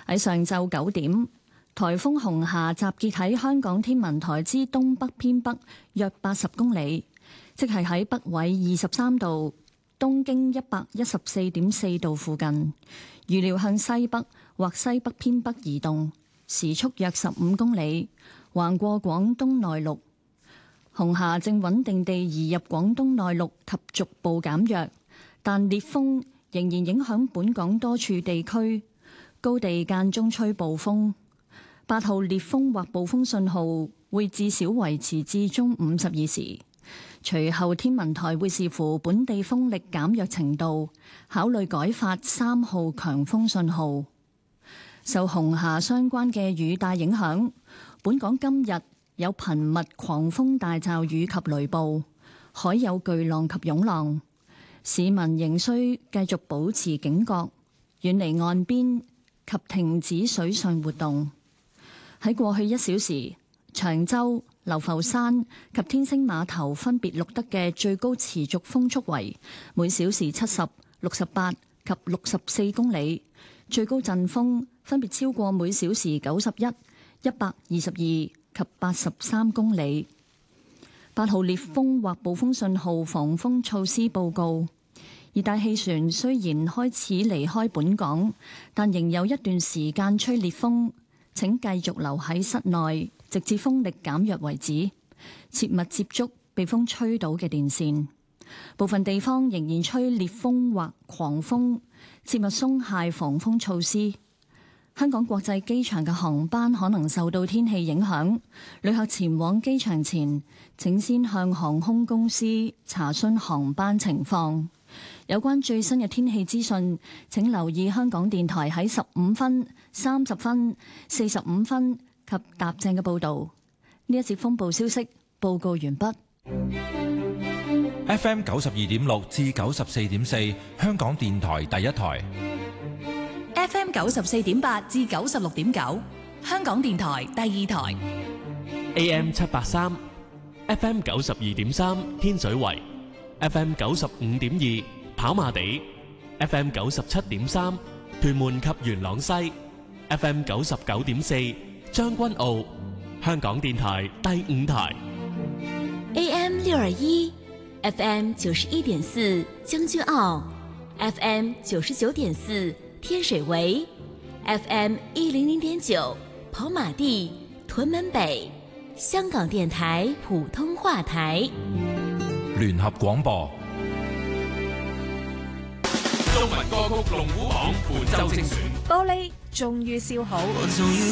喺上晝9點，颱風紅霞集結喺香港天文台之東北偏北約80公里，即係喺北緯23度、東經114.4度附近，預料向西北或西北偏北移動，時速約15公里，橫過廣東內陸。紅霞正穩定地移入廣東內陸及逐步減弱，但烈風仍然影響本港多處地區，高地間中吹暴風。8號烈風或暴風信號會至少維持至中午12時。隨後天文台會視乎本地風力減弱程度，考慮改發3號強風信號。受紅霞相關嘅雨帶影響，本港今日有頻密狂風大驟雨及雷暴，海有巨浪及湧浪，市民仍需繼續保持警覺，遠離岸邊及停止水上活動。喺過去1小時，長洲、流浮山及天星碼頭分別錄得嘅最高持續風速為每小時70、68及64公里，最高陣風分別超過每小時91、122及83公里。8號烈風或暴風信號防風措施報告。熱帶氣旋雖然開始離開本港，但仍有一段時間吹烈風，請繼續留喺室內，直至風力減弱為止。切勿接觸被風吹倒嘅電線。部分地方仍然吹烈風或狂風，切勿鬆懈防風措施。香港國際機場嘅航班可能受到天氣影響，旅客前往機場前，請先向航空公司查詢航班情況。有關最新嘅天氣資訊，請留意香港電台喺15分、30分、45分及踏正嘅報導。呢一節風暴消息報告完畢。 FM 92.6至94.4，香港電台第一台。 FM 94.8至96.9，香港電台第二台。 AM 783 FM 92.3，天水圍 FM 95.2，跑馬地 FM 97.3，屯門及元朗西 FM 99.4，將軍澳，香港電台第五台。 AM 621 FM 91.4，將軍澳 FM 99.4，天水圍 FM 100.9，跑馬地、屯門北，香港電台普通話台。 聯合廣播。 中文歌曲龍虎榜本周精選。 玻璃終於燒好。